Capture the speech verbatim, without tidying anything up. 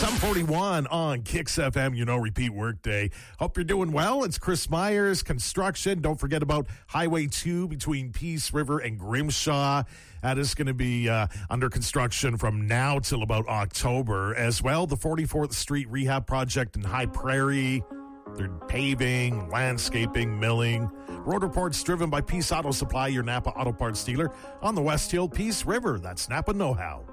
seven forty-one on Kicks F M, you know, repeat workday. Hope you're doing well. It's Chris Myers, construction. Don't forget about Highway two between Peace River and Grimshaw. That is going to be uh, under construction from now till about October. As well, the forty-fourth Street Rehab Project in High Prairie. They're paving, landscaping, milling. Road reports driven by Peace Auto Supply, your Napa Auto Parts dealer on the West Hill, Peace River. That's Napa Know-How.